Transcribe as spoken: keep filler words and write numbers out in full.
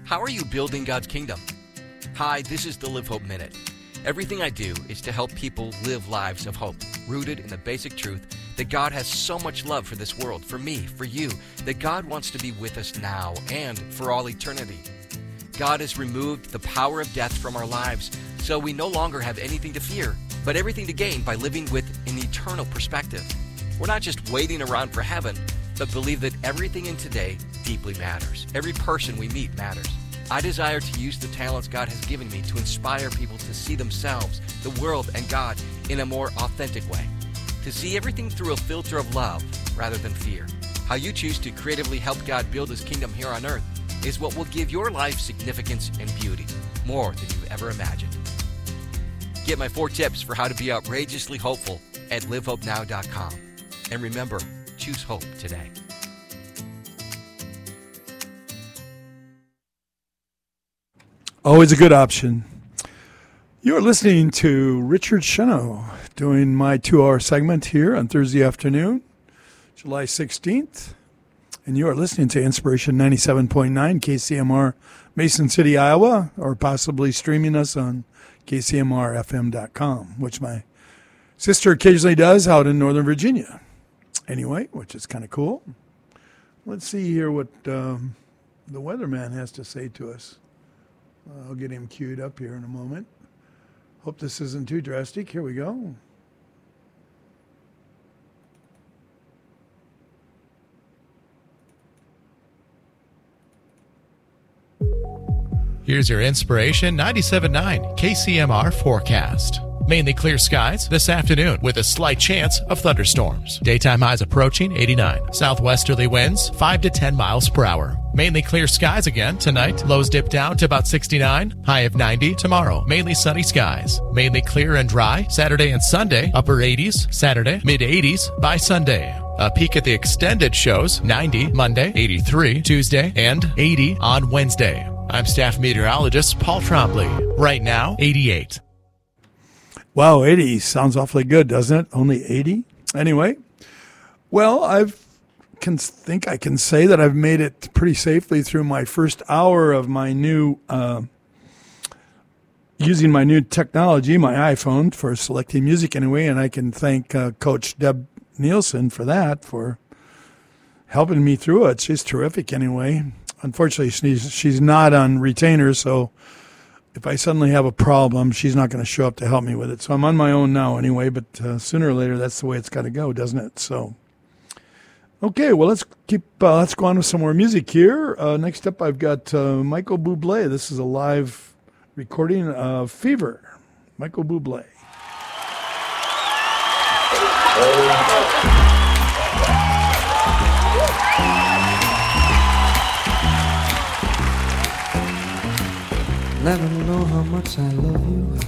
How are you building God's kingdom? Hi, this is the Live Hope Minute. Everything I do is to help people live lives of hope, rooted in the basic truth that God has so much love for this world, for me, for you, that God wants to be with us now and for all eternity. God has removed the power of death from our lives, so we no longer have anything to fear, but everything to gain by living with an eternal perspective. We're not just waiting around for heaven, but believe that everything in today deeply matters. Every person we meet matters. I desire to use the talents God has given me to inspire people to see themselves, the world, and God in a more authentic way. To see everything through a filter of love rather than fear. How you choose to creatively help God build His kingdom here on earth is what will give your life significance and beauty, more than you've ever imagined. Get my four tips for how to be outrageously hopeful at live hope now dot com. And remember, choose hope today. Always a good option. You're listening to Richard Sheno doing my two-hour segment here on Thursday afternoon, July sixteenth. And you are listening to Inspiration ninety-seven point nine K C M R, Mason City, Iowa, or possibly streaming us on K C M R F M dot com, which my sister occasionally does out in Northern Virginia. Anyway, which is kind of cool. Let's see here what um, the weatherman has to say to us. I'll get him queued up here in a moment. Hope this isn't too drastic. Here we go. Here's your Inspiration ninety-seven point nine K C M R forecast. Mainly clear skies this afternoon with a slight chance of thunderstorms. Daytime highs approaching eighty-nine. Southwesterly winds five to ten miles per hour. Mainly clear skies again tonight. Lows dip down to about sixty-nine. High of ninety tomorrow. Mainly sunny skies. Mainly clear and dry Saturday and Sunday. Upper eighties Saturday. Mid eighties by Sunday. A peek at the extended shows. ninety Monday. eighty-three Tuesday. And eighty on Wednesday. I'm staff meteorologist Paul Trombley. Right now, eighty-eight. Wow, eighty sounds awfully good, doesn't it? Only eighty? Anyway, well, I can think I can say that I've made it pretty safely through my first hour of my new, uh, using my new technology, my iPhone, for selecting music anyway, and I can thank uh, Coach Deb Nielsen for that, for helping me through it. She's terrific anyway. Unfortunately, she's, she's not on retainer, so if I suddenly have a problem, she's not going to show up to help me with it. So I'm on my own now anyway, but uh, sooner or later, that's the way it's got to go, doesn't it? So, okay, well, let's keep, uh, let's go on with some more music here. Uh, next up, I've got uh, Michael Bublé. This is a live recording of Fever. Michael Bublé. Never know how much I love you.